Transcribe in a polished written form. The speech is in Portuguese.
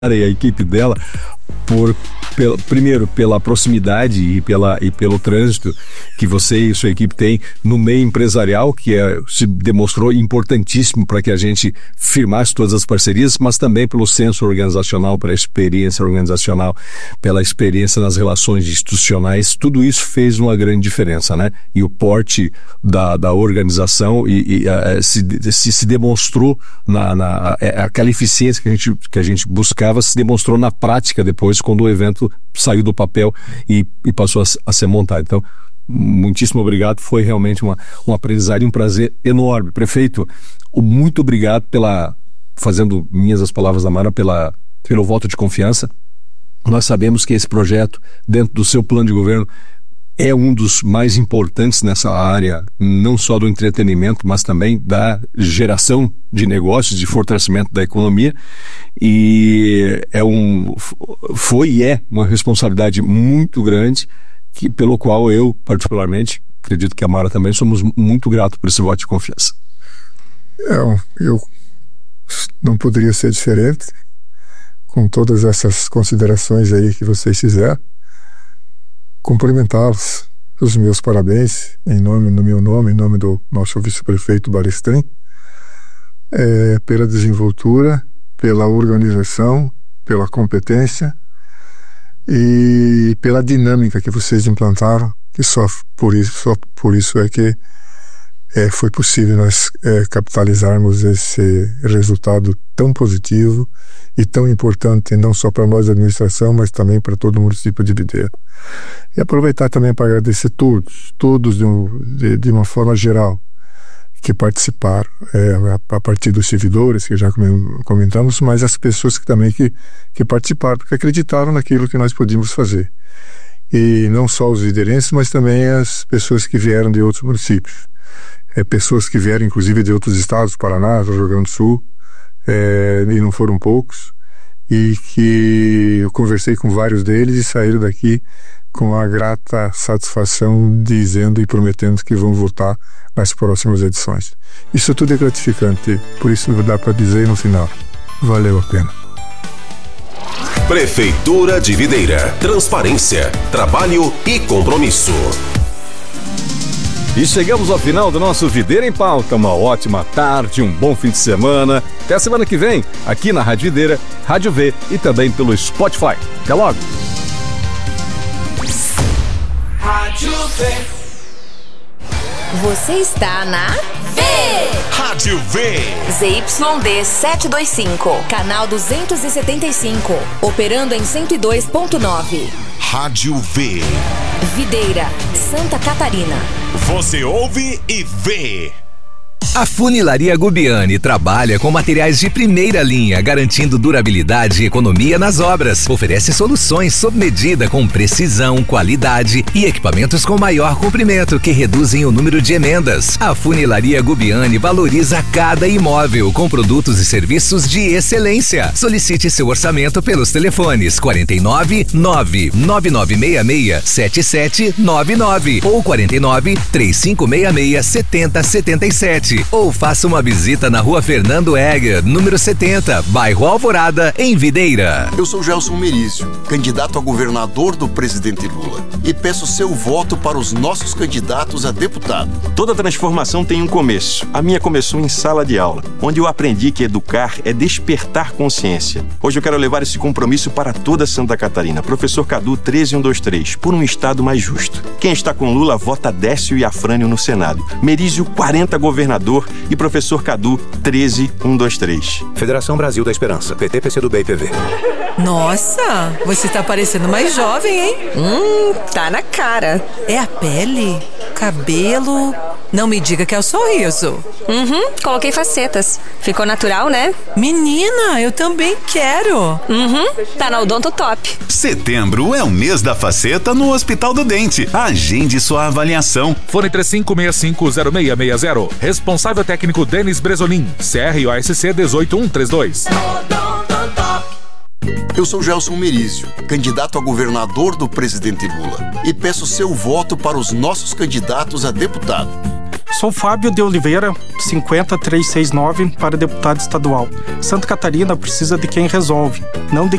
e a equipe dela, primeiro pela proximidade e pelo trânsito que você e sua equipe têm no meio empresarial, que se demonstrou importantíssimo para que a gente firmasse todas as parcerias, mas também pelo senso organizacional, pela experiência organizacional, pela experiência nas relações institucionais. Tudo isso fez uma grande diferença, né? E o porte da organização se demonstrou aquela eficiência que a gente buscava, se demonstrou na prática depois, quando o evento saiu do papel e passou a ser montado. Então, muitíssimo obrigado, foi realmente um aprendizado e um prazer enorme. Prefeito, muito obrigado fazendo minhas as palavras da Mara, pelo voto de confiança. Nós sabemos que esse projeto, dentro do seu plano de governo, é um dos mais importantes nessa área, não só do entretenimento, mas também da geração de negócios, de fortalecimento da economia, e foi e é uma responsabilidade muito grande, pelo qual eu, particularmente, acredito que a Mara também, somos muito gratos por esse voto de confiança. Eu não poderia ser diferente, com todas essas considerações aí que vocês fizeram. Cumprimentá-los, os meus parabéns, no meu nome, em nome do nosso vice-prefeito Balestrin, pela desenvoltura, pela organização, pela competência e pela dinâmica que vocês implantaram, que só por isso é que foi possível nós capitalizarmos esse resultado tão positivo e tão importante, não só para nós da administração, mas também para todo o município de Videira. E aproveitar também para agradecer todos de uma forma geral, que participaram, a partir dos servidores, que já comentamos, mas as pessoas que participaram, porque acreditaram naquilo que nós podíamos fazer. E não só os viderenses, mas também as pessoas que vieram de outros municípios. Pessoas que vieram inclusive de outros estados, Paraná, Rio Grande do Sul, e não foram poucos, e que eu conversei com vários deles e saíram daqui com a grata satisfação, dizendo e prometendo que vão votar nas próximas edições. Isso tudo é gratificante, por isso dá para dizer no final, valeu a pena. Prefeitura de Videira, transparência, trabalho e compromisso. E chegamos ao final do nosso Videira em Pauta. Uma ótima tarde, um bom fim de semana. Até a semana que vem, aqui na Rádio Videira, Rádio V e também pelo Spotify. Até logo! Rádio V. Você está na V! Rádio V! ZYD 725, canal 275, operando em 102.9. Rádio V. Videira, Santa Catarina. Você ouve e vê. A Funilaria Gubiani trabalha com materiais de primeira linha, garantindo durabilidade e economia nas obras. Oferece soluções sob medida com precisão, qualidade e equipamentos com maior comprimento que reduzem o número de emendas. A Funilaria Gubiani valoriza cada imóvel com produtos e serviços de excelência. Solicite seu orçamento pelos telefones 49 99966 7799 ou 49 3566 7077. Ou faça uma visita na Rua Fernando Egger, número 70, bairro Alvorada, em Videira. Eu sou Gelson Merizio, candidato a governador do presidente Lula, e peço seu voto para os nossos candidatos a deputado. Toda transformação tem um começo. A minha começou em sala de aula, onde eu aprendi que educar é despertar consciência. Hoje eu quero levar esse compromisso para toda Santa Catarina. Professor Cadu 13123, por um estado mais justo. Quem está com Lula vota Décio e Afrânio no Senado. Merizio 40 governador e professor Cadu 13123. Federação Brasil da Esperança, PT, PCdoB e PV. Nossa, você tá parecendo mais jovem, hein? Tá na cara. É a pele? Cabelo? Não me diga que é o sorriso. Coloquei facetas. Ficou natural, né? Menina, eu também quero. Tá na Odonto Top. Setembro é o mês da faceta no Hospital do Dente. Agende sua avaliação. Fone 35650660. Responsável técnico Denis Bresolim. CROSC 18132. Eu sou Gelson Merizio, candidato a governador do presidente Lula, e peço seu voto para os nossos candidatos a deputado. Sou Fábio de Oliveira, 50369, para deputado estadual. Santa Catarina precisa de quem resolve, não de